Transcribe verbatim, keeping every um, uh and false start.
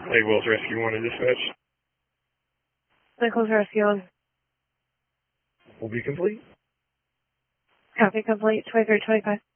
Lake Wells Rescue one to dispatch. Lake Wells Rescue one. Will be complete. Copy complete. twenty-three twenty-five.